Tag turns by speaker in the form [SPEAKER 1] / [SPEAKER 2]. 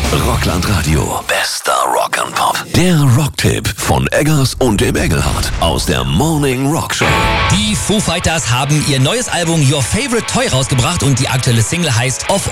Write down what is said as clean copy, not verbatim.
[SPEAKER 1] Rockland Radio. Bester Rock and Pop. Der Rocktipp von Eggers und dem Engelhardt aus der Morning Rock Show.
[SPEAKER 2] Die Foo Fighters haben ihr neues Album Your Favorite Toy rausgebracht und die aktuelle Single heißt Of